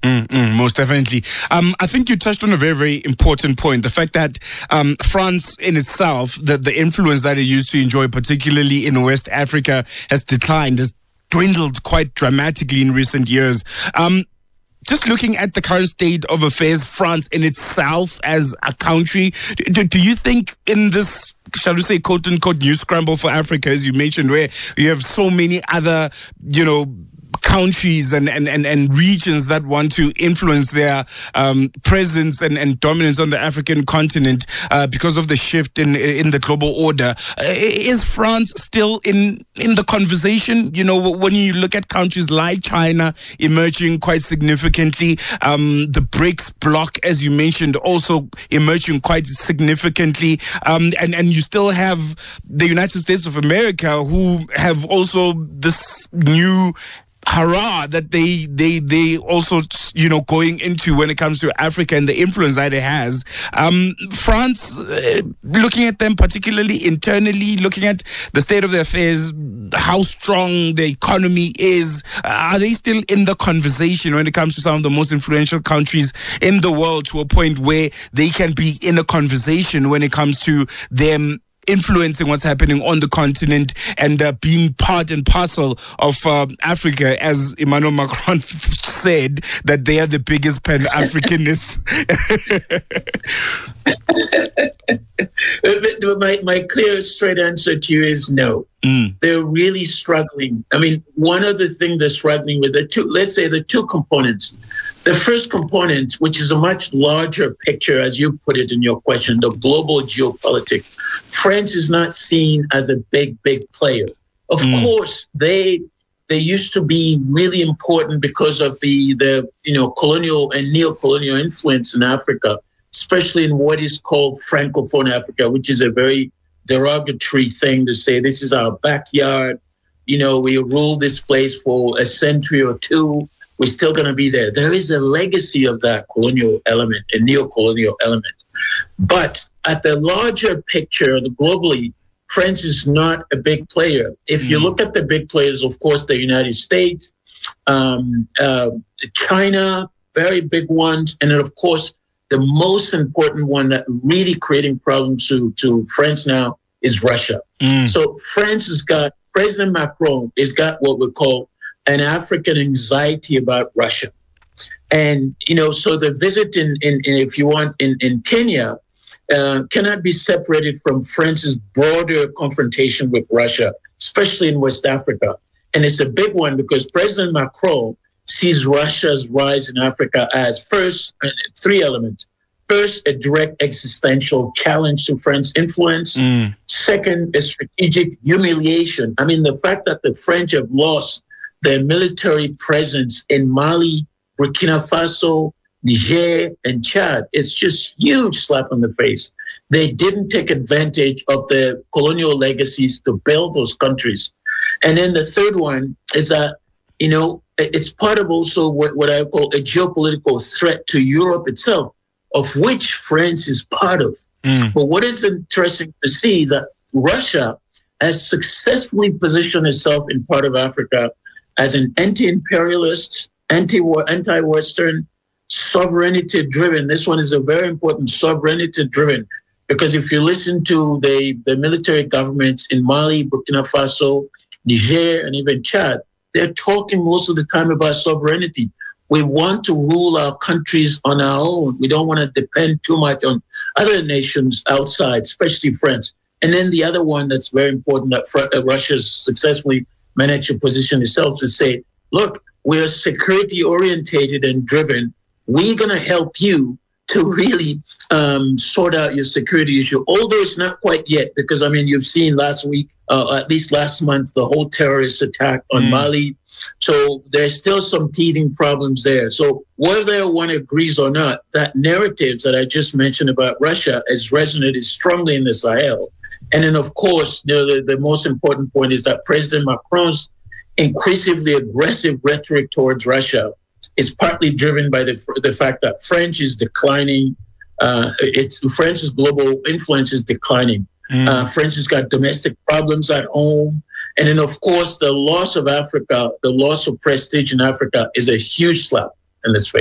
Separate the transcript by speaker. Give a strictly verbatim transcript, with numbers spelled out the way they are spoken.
Speaker 1: Mm, mm, most definitely. Um, I think you touched on a very, very important point. The fact that um, France in itself, the, the influence that it used to enjoy, particularly in West Africa, has declined, has dwindled quite dramatically in recent years. Um, Just looking at the current state of affairs, France in itself as a country, do, do you think in this, shall we say, quote-unquote new scramble for Africa, as you mentioned, where you have so many other, you know, countries and, and, and, and regions that want to influence their um, presence and, and dominance on the African continent uh, because of the shift in in the global order. Uh, is France still in in the conversation? You know, when you look at countries like China emerging quite significantly, um, the BRICS bloc, as you mentioned, also emerging quite significantly, um, and, and you still have the United States of America, who have also this new hurrah that they they they also, you know, going into when it comes to Africa and the influence that it has. Um, France, uh, looking at them particularly internally, looking at the state of their affairs, how strong the economy is, uh, are they still in the conversation when it comes to some of the most influential countries in the world, to a point where they can be in a conversation when it comes to them influencing what's happening on the continent and uh, being part and parcel of uh, Africa, as Emmanuel Macron said, that they are the biggest Pan-Africanists?
Speaker 2: my, my clear, straight answer to you is no. Mm. They're really struggling. I mean, one of the things they're struggling with, the two, let's say the two components. The first component, which is a much larger picture, as you put it in your question, the global geopolitics. France is not seen as a big, big player. Of mm. course, they they used to be really important because of the, the you know colonial and neo-colonial influence in Africa, especially in what is called Francophone Africa, which is a very derogatory thing to say. This is our backyard. You know, we ruled this place for a century or two. We're still going to be there. There is a legacy of that colonial element, a neo-colonial element. But at the larger picture, the globally, France is not a big player. If mm. you look at the big players, of course, the United States, um, uh, China, very big ones. And then, of course, the most important one that really creating problems to, to France now is Russia. Mm. So France has got, President Macron has got what we call an African anxiety about Russia. And, you know, so the visit in, in, in if you want, in, in Kenya uh, cannot be separated from France's broader confrontation with Russia, especially in West Africa. And it's a big one because President Macron sees Russia's rise in Africa as first, uh, three elements. First, a direct existential challenge to France's influence. Mm. Second, a strategic humiliation. I mean, the fact that the French have lost their military presence in Mali, Burkina Faso, Niger, and Chad, it's just huge slap on the face. They didn't take advantage of the colonial legacies to build those countries. And then the third one is that, you know, it's part of also what, what I call a geopolitical threat to Europe itself, of which France is part of. Mm. But what is interesting to see is that Russia has successfully positioned itself in part of Africa as an anti-imperialist, anti-war, anti-Western, sovereignty-driven. This one is a very important sovereignty-driven, because if you listen to the, the military governments in Mali, Burkina Faso, Niger, and even Chad, they're talking most of the time about sovereignty. We want to rule our countries on our own. We don't want to depend too much on other nations outside, especially France. And then the other one that's very important that Russia's successfully managed to position itself to say, look, we're security orientated and driven. We're going to help you to really um, sort out your security issue. Although it's not quite yet, because, I mean, you've seen last week, uh, at least last month, the whole terrorist attack on mm. Mali. So there's still some teething problems there. So whether one agrees or not, that narrative that I just mentioned about Russia has resonated strongly in the Sahel. And then, of course, you know, the, the most important point is that President Macron's increasingly aggressive rhetoric towards Russia is partly driven by the the fact that French is declining. Uh, it's France's global influence is declining. Mm. Uh, France has got domestic problems at home. And then, of course, the loss of Africa, the loss of prestige in Africa is a huge slap in this face.